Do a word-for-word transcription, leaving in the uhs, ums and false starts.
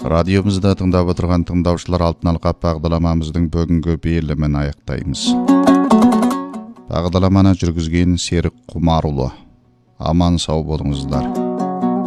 Радиомызда тыңдап отырған тыңдаушылар алтын алқа бағдарламамыздың бүгінгі берілімін аяқтаймыз. Бағдарламаны жүргізген Серік Құмарұлы. Аман сау болыңыздар.